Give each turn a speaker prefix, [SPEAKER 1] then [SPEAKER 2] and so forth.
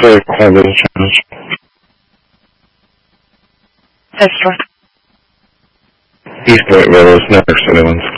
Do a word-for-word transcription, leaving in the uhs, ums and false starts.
[SPEAKER 1] very quiet little challenge.
[SPEAKER 2] Test one.
[SPEAKER 1] East Point Railroad, Network seventy-one.